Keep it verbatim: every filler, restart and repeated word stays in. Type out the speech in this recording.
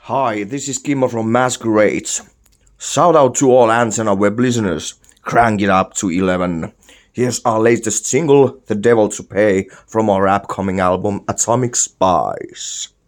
Hi, this is Kimmo from Masquerades. Shout out to all Antenna web listeners. Crank it up to eleven. Here's our latest single, The Devil to Pay, from our upcoming album Atomic Spice.